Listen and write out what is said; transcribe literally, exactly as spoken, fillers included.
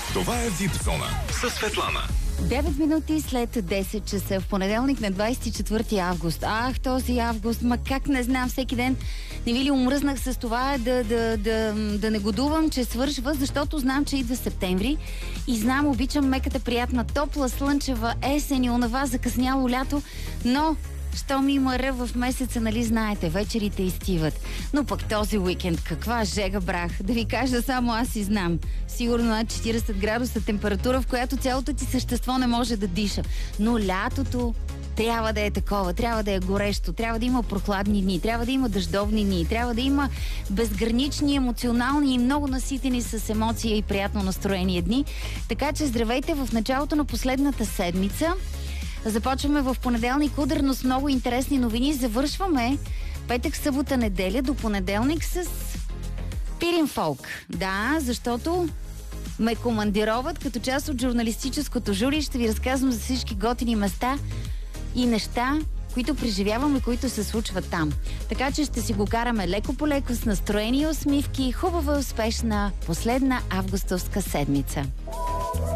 Това е Вип Зона със Светлана. девет минути след десет часа в понеделник на двадесет и четвърти август. Ах, този август, ма как не знам, всеки ден не ви ли умръзнах с това да, да, да, да не годувам, че свършва, защото знам, че идва септември и знам, обичам меката, приятна, топла, слънчева есен и онова закъсняло лято, но що ми има ръв в месеца, нали знаете, вечерите изтиват. Но пък този уикенд, каква жега брах. Да ви кажа, само аз и знам. Сигурно над четиридесет градуса температура, в която цялото ти същество не може да диша. Но лятото трябва да е такова, трябва да е горещо, трябва да има прохладни дни, трябва да има дъждовни дни, трябва да има безгранични, емоционални и много наситени с емоция и приятно настроение дни. Така че здравейте в началото на последната седмица. Започваме в понеделник ударно с много интересни новини. Завършваме петък, събота, неделя до понеделник с Пирин фолк. Да, защото ме командироват като част от журналистическото жури. Ще ви разказвам за всички готини места и неща, които преживявам и които се случват там. Така че ще си го караме леко по леко с настроение и усмивки. Хубава, успешна последна августовска седмица.